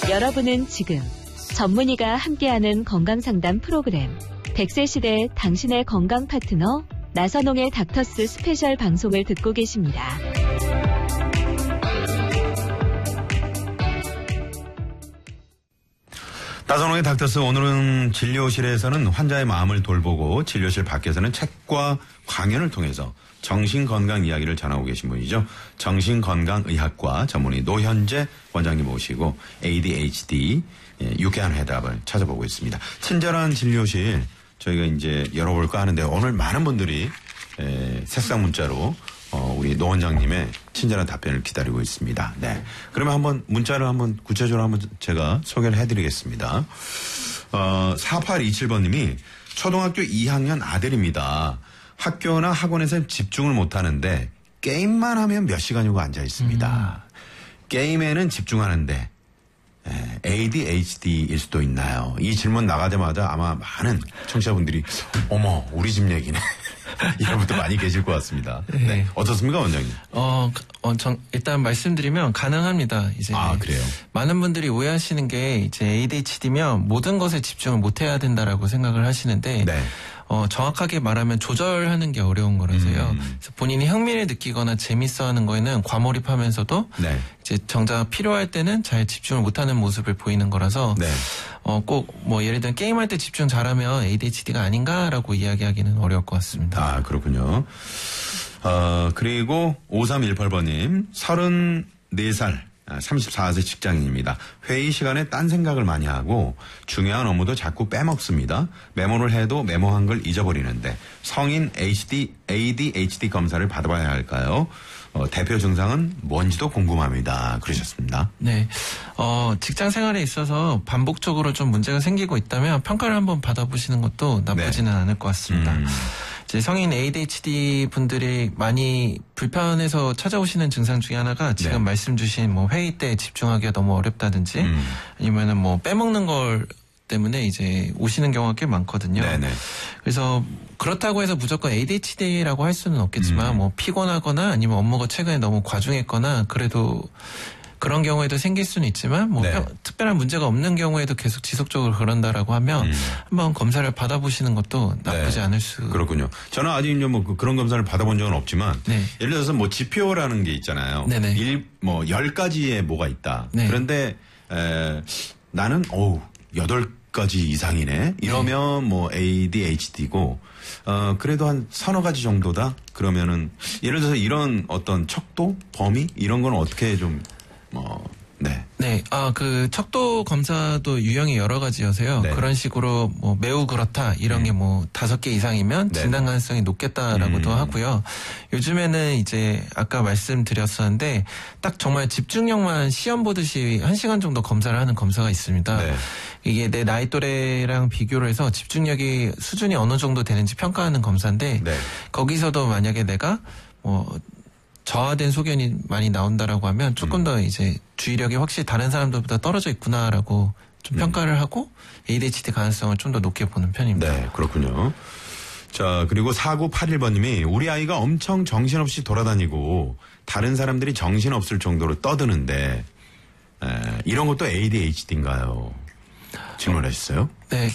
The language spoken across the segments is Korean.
여러분은 지금 전문의가 함께하는 건강상담 프로그램 100세 시대 당신의 건강 파트너 나선홍의 닥터스 스페셜 방송을 듣고 계십니다. 나선홍의 닥터스 오늘은 진료실에서는 환자의 마음을 돌보고 진료실 밖에서는 책과 강연을 통해서 정신건강 이야기를 전하고 계신 분이죠. 정신건강의학과 전문의 노현재 원장님 모시고 ADHD 유쾌한 해답을 찾아보고 있습니다. 친절한 진료실 저희가 이제 열어볼까 하는데 오늘 많은 분들이 새싹 문자로 우리 노 원장님의 친절한 답변을 기다리고 있습니다. 네. 그러면 한번 문자를 한번 구체적으로 한번 제가 소개를 해드리겠습니다. 4827번님이 초등학교 2학년 아들입니다. 학교나 학원에서 집중을 못하는데 게임만 하면 몇 시간이고 앉아 있습니다. 게임에는 집중하는데 ADHD일 수도 있나요? 이 질문 나가자마자 아마 많은 청취자분들이 어머 우리 집 얘기네 이런 분도 많이 계실 것 같습니다. 네. 어떻습니까 원장님? 일단 말씀드리면 가능합니다. 이제 그래요? 많은 분들이 오해하시는 게 이제 ADHD면 모든 것에 집중을 못해야 된다라고 생각을 하시는데 네. 정확하게 말하면 조절하는 게 어려운 거라서요. 그래서 본인이 흥미를 느끼거나 재밌어하는 거에는 과몰입하면서도 네. 이제 정작 필요할 때는 잘 집중을 못하는 모습을 보이는 거라서 네. 꼭 뭐 예를 들면 게임할 때 집중 잘하면 ADHD가 아닌가라고 이야기하기는 어려울 것 같습니다. 그렇군요. 그리고 5318번님 34살 34세 직장인입니다. 회의 시간에 딴 생각을 많이 하고 중요한 업무도 자꾸 빼먹습니다. 메모를 해도 메모한 걸 잊어버리는데 성인 ADHD 검사를 받아봐야 할까요? 대표 증상은 뭔지도 궁금합니다. 그러셨습니다. 네. 직장 생활에 있어서 반복적으로 좀 문제가 생기고 있다면 평가를 한번 받아보시는 것도 나쁘지는 않을 것 같습니다. 이제 성인 ADHD 분들이 많이 불편해서 찾아오시는 증상 중에 하나가 지금 말씀 주신 뭐 회의 때 집중하기가 너무 어렵다든지 아니면은 뭐 빼먹는 걸 때문에 이제 오시는 경우가 꽤 많거든요. 네네. 그래서 그렇다고 해서 무조건 ADHD라고 할 수는 없겠지만 뭐 피곤하거나 아니면 업무가 최근에 너무 과중했거나 그래도 그런 경우에도 생길 수는 있지만 뭐 특별한 문제가 없는 경우에도 계속 지속적으로 그런다라고 하면 한번 검사를 받아보시는 것도 나쁘지 않을 수. 그렇군요. 저는 아직 뭐 그런 검사를 받아본 적은 없지만 예를 들어서 뭐 지표라는 게 있잖아요. 10가지의 뭐가 있다. 그런데 나는 8가지 이상이네. 이러면 뭐 ADHD고 그래도 한 서너 가지 정도다. 그러면은 예를 들어서 이런 어떤 척도 범위 이런 건 어떻게 좀 그 척도 검사도 유형이 여러 가지여서요. 그런 식으로 뭐 매우 그렇다 이런 게 뭐 5개 이상이면 진단 가능성이 높겠다라고도 하고요. 요즘에는 이제 아까 말씀드렸었는데 딱 정말 집중력만 시험 보듯이 1시간 정도 검사를 하는 검사가 있습니다. 이게 내 나이 또래랑 비교를 해서 집중력이 수준이 어느 정도 되는지 평가하는 검사인데 거기서도 만약에 내가 저하된 소견이 많이 나온다라고 하면 조금 더 이제 주의력이 확실히 다른 사람들보다 떨어져 있구나라고 좀 평가를 하고 ADHD 가능성을 좀 더 높게 보는 편입니다. 네, 그렇군요. 자, 그리고 4981번님이 우리 아이가 엄청 정신없이 돌아다니고 다른 사람들이 정신없을 정도로 떠드는데 이런 것도 ADHD인가요? 질문하셨어요? 네.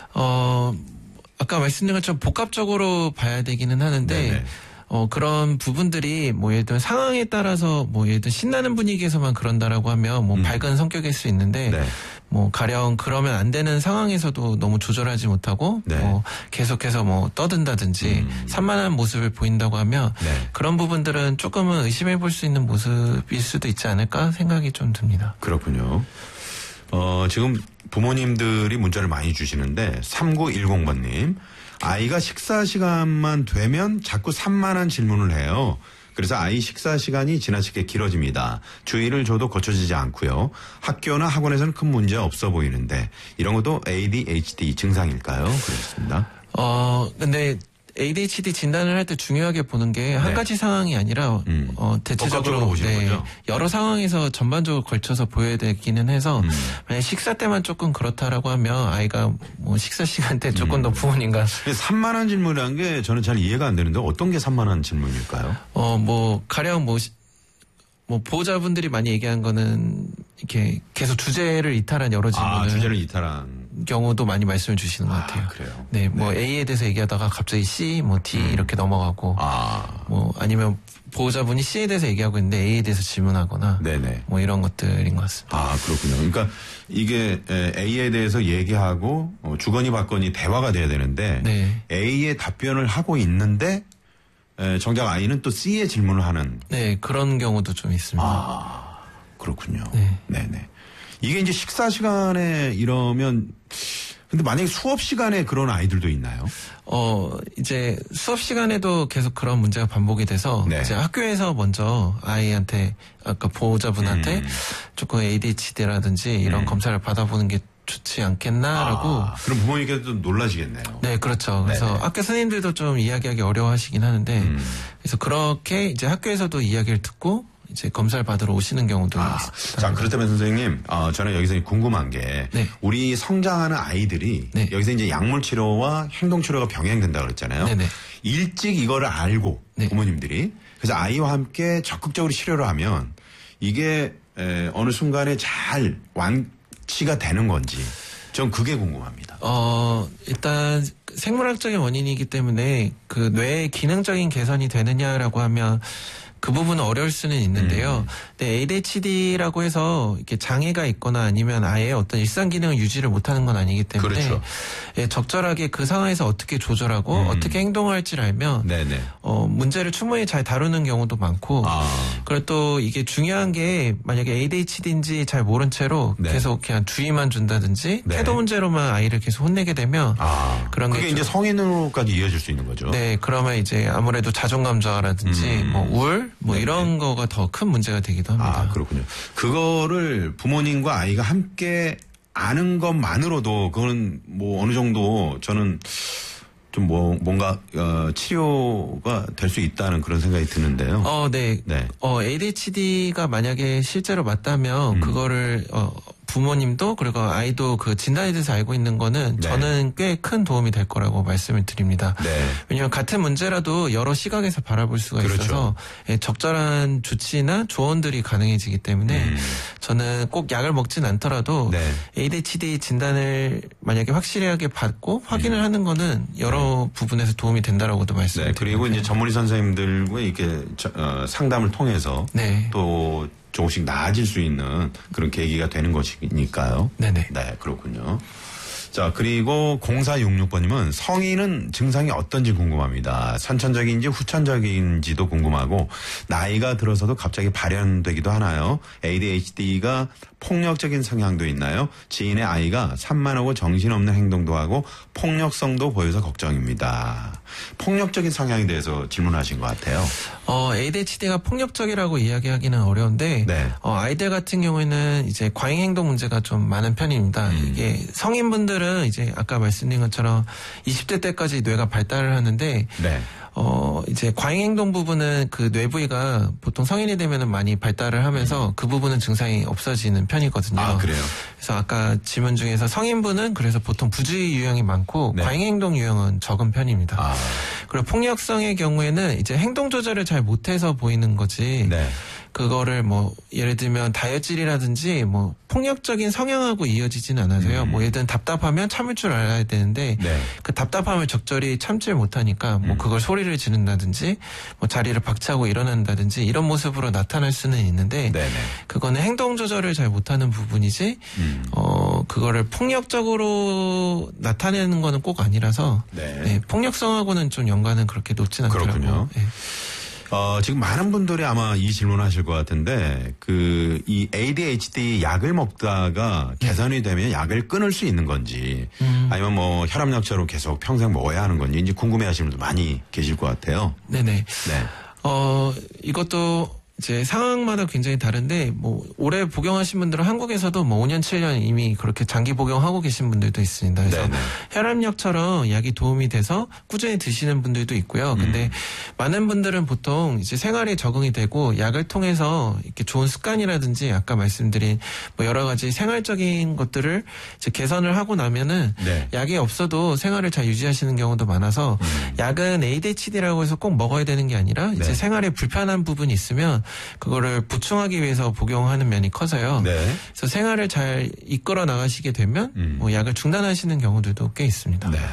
아까 말씀드린 것처럼 복합적으로 봐야 되기는 하는데 그런 부분들이 뭐 예를 들면 상황에 따라서 뭐 예를 들면 신나는 분위기에서만 그런다라고 하면 뭐 밝은 성격일 수 있는데 뭐 가령 그러면 안 되는 상황에서도 너무 조절하지 못하고 뭐 계속해서 뭐 떠든다든지 산만한 모습을 보인다고 하면 그런 부분들은 조금은 의심해 볼 수 있는 모습일 수도 있지 않을까 생각이 좀 듭니다. 그렇군요. 지금 부모님들이 문자를 많이 주시는데 3910번님 아이가 식사 시간만 되면 자꾸 산만한 질문을 해요. 그래서 아이 식사 시간이 지나치게 길어집니다. 주의를 줘도 고쳐지지 않고요. 학교나 학원에서는 큰 문제 없어 보이는데 이런 것도 ADHD 증상일까요? 그렇습니다. 근데 ADHD 진단을 할 때 중요하게 보는 게 한 가지 상황이 아니라 대체적으로 여러 상황에서 전반적으로 걸쳐서 보여야 되기는 해서 만약 식사 때만 조금 그렇다라고 하면 아이가 뭐 식사 시간 때 조금 더 부모님과 산만한 질문이라는 게 저는 잘 이해가 안 되는데 어떤 게 산만한 질문일까요? 뭐 가령 뭐 보호자분들이 많이 얘기하는 거는 이렇게 계속 주제를 이탈한 여러 질문을 주제를 이탈한 경우도 많이 말씀을 주시는 것 같아요. 그래요? 네, 뭐 A에 대해서 얘기하다가 갑자기 C, 뭐 D 이렇게 넘어가고, 뭐 아니면 보호자분이 C에 대해서 얘기하고 있는데 A에 대해서 질문하거나, 네네. 뭐 이런 것들인 것 같습니다. 그렇군요. 그러니까 이게 A에 대해서 얘기하고 주거니 받거니 대화가 돼야 되는데 네. A의 답변을 하고 있는데 정작 I는 또 C의 질문을 하는. 네, 그런 경우도 좀 있습니다. 그렇군요. 네. 네네. 이게 이제 식사 시간에 이러면 근데 만약에 수업 시간에 그런 아이들도 있나요? 이제 수업 시간에도 계속 그런 문제가 반복이 돼서 네. 이제 학교에서 먼저 아이한테 아까 보호자분한테 조금 ADHD라든지 이런 검사를 받아보는 게 좋지 않겠나라고. 그럼 부모님께서도 놀라시겠네요. 네, 그렇죠. 그래서 네네. 학교 선생님들도 좀 이야기하기 어려워하시긴 하는데 그래서 그렇게 이제 학교에서도 이야기를 듣고 이제 검사를 받으러 오시는 경우도 있습니다. 자, 그렇다면 선생님, 저는 여기서 궁금한 게 네. 우리 성장하는 아이들이 네. 여기서 이제 약물 치료와 행동 치료가 병행된다 그랬잖아요. 네네. 일찍 이거를 알고 네. 부모님들이 그래서 아이와 함께 적극적으로 치료를 하면 이게 어느 순간에 잘 완치가 되는 건지 전 그게 궁금합니다. 일단 생물학적인 원인이기 때문에 그 뇌의 기능적인 개선이 되느냐라고 하면 그 부분은 어려울 수는 있는데요. 근데 ADHD라고 해서 이렇게 장애가 있거나 아니면 아예 어떤 일상 기능을 유지를 못하는 건 아니기 때문에 그렇죠. 예, 적절하게 그 상황에서 어떻게 조절하고 어떻게 행동을 할지를 알면 네네. 문제를 충분히 잘 다루는 경우도 많고 그리고 또 이게 중요한 게 만약에 ADHD인지 잘 모른 채로 네. 계속 그냥 주의만 준다든지 네. 태도 문제로만 아이를 계속 혼내게 되면 그런 그게 게 이제 성인으로까지 이어질 수 있는 거죠. 네, 그러면 이제 아무래도 자존감 저하라든지 뭐 우울 뭐 네네. 이런 거가 더 큰 문제가 되기도 합니다. 그렇군요. 그거를 부모님과 아이가 함께 아는 것만으로도 그거는 뭐 어느 정도 저는 좀 뭔가 치료가 될 수 있다는 그런 생각이 드는데요. 네. 네. ADHD가 만약에 실제로 맞다면 그거를 부모님도 그리고 아이도 그 진단에 대해서 알고 있는 거는 네. 저는 꽤 큰 도움이 될 거라고 말씀을 드립니다. 네. 왜냐하면 같은 문제라도 여러 시각에서 바라볼 수가 그렇죠. 있어서 적절한 조치나 조언들이 가능해지기 때문에 저는 꼭 약을 먹진 않더라도 네. ADHD 진단을 만약에 확실하게 받고 확인을 하는 거는 여러 부분에서 도움이 된다라고도 말씀드립니다. 그리고 이제 전문의 선생님들과 이렇게 상담을 통해서 네. 또 조금씩 나아질 수 있는 그런 계기가 되는 것이니까요. 네네. 네, 그렇군요. 자, 그리고 0466번님은 성인은 증상이 어떤지 궁금합니다. 선천적인지 후천적인지도 궁금하고 나이가 들어서도 갑자기 발현되기도 하나요? ADHD가 폭력적인 성향도 있나요? 지인의 아이가 산만하고 정신없는 행동도 하고 폭력성도 보여서 걱정입니다. 폭력적인 성향에 대해서 질문하신 것 같아요. ADHD가 폭력적이라고 이야기하기는 어려운데 네. 아이들 같은 경우에는 이제 과잉 행동 문제가 좀 많은 편입니다. 이게 성인분들은 이제 아까 말씀드린 것처럼 20대 때까지 뇌가 발달을 하는데 네. 이제 과잉 행동 부분은 그 뇌 부위가 보통 성인이 되면은 많이 발달을 하면서 그 부분은 증상이 없어지는 편이거든요. 그래요? 그래서 아까 질문 중에서 성인분은 그래서 보통 부주의 유형이 많고 네. 과잉 행동 유형은 적은 편입니다. 그리고 폭력성의 경우에는 이제 행동 조절을 잘 못해서 보이는 거지. 네. 그거를 뭐 예를 들면 다혈질이라든지 뭐 폭력적인 성향하고 이어지지는 않아서요. 뭐 예를 들면 답답하면 참을 줄 알아야 되는데 네. 그 답답함을 적절히 참지 못하니까 뭐 그걸 소리를 지른다든지 뭐 자리를 박차고 일어난다든지 이런 모습으로 나타날 수는 있는데 네네. 그거는 행동 조절을 잘 못하는 부분이지 그거를 폭력적으로 나타내는 거는 꼭 아니라서 네. 폭력성하고는 좀 연관은 그렇게 높진 않더라고요. 그렇군요. 네. 지금 많은 분들이 아마 이 질문을 하실 것 같은데, 이 ADHD 약을 먹다가 개선이 되면 약을 끊을 수 있는 건지, 아니면 뭐 혈압약처럼 계속 평생 먹어야 하는 건지, 이제 궁금해 하시는 분들 많이 계실 것 같아요. 네네. 네. 이것도 이제 상황마다 굉장히 다른데 뭐 올해 복용하신 분들은 한국에서도 뭐 5년 7년 이미 그렇게 장기 복용하고 계신 분들도 있습니다. 그래서 네네. 혈압약처럼 약이 도움이 돼서 꾸준히 드시는 분들도 있고요. 근데 많은 분들은 보통 이제 생활에 적응이 되고 약을 통해서 이렇게 좋은 습관이라든지 아까 말씀드린 뭐 여러 가지 생활적인 것들을 이제 개선을 하고 나면은 네. 약이 없어도 생활을 잘 유지하시는 경우도 많아서 약은 ADHD라고 해서 꼭 먹어야 되는 게 아니라 이제 네. 생활에 불편한 부분이 있으면 그거를 보충하기 위해서 복용하는 면이 커서요. 네. 그래서 생활을 잘 이끌어 나가시게 되면 뭐 약을 중단하시는 경우들도 꽤 있습니다. 네.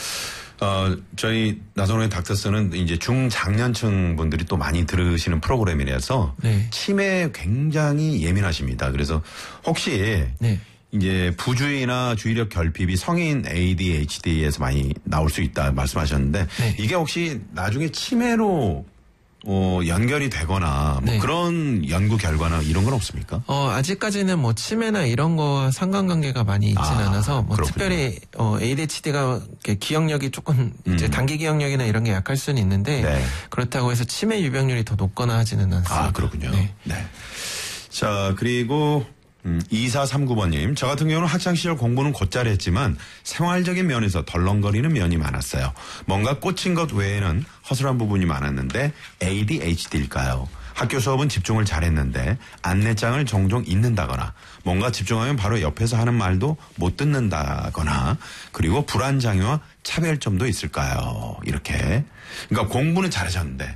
저희 나선호의 닥터스는 이제 중장년층 분들이 또 많이 들으시는 프로그램이라서 네. 치매에 굉장히 예민하십니다. 그래서 혹시 네. 이제 부주의나 주의력 결핍이 성인 ADHD에서 많이 나올 수 있다 말씀하셨는데 네. 이게 혹시 나중에 치매로 연결이 되거나 뭐 네. 그런 연구 결과나 이런 건 없습니까? 아직까지는 뭐 치매나 이런 거와 상관관계가 많이 있지는 않아서 뭐 그렇군요. 특별히 ADHD가 기억력이 조금 이제 단기 기억력이나 이런 게 약할 수는 있는데 네. 그렇다고 해서 치매 유병률이 더 높거나 하지는 않습니다. 그렇군요. 네. 네. 자, 그리고 2439번님. 저 같은 경우는 학창시절 공부는 곧잘 했지만 생활적인 면에서 덜렁거리는 면이 많았어요. 뭔가 꽂힌 것 외에는 허술한 부분이 많았는데 ADHD일까요? 학교 수업은 집중을 잘했는데 안내장을 종종 잊는다거나 뭔가 집중하면 바로 옆에서 하는 말도 못 듣는다거나 그리고 불안장애와 차별점도 있을까요? 이렇게. 그러니까 공부는 잘하셨는데